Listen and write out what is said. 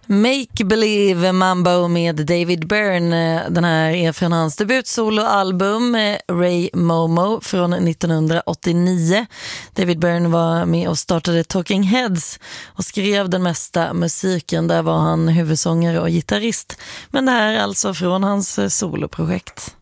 Make Believe Mambo med David Byrne. Den här är från hans debutsoloalbum Ray Momo från 1989. David Byrne var med och startade Talking Heads och skrev den mesta musiken. Där var han huvudsångare och gitarrist. Men det här är alltså från hans soloprojekt.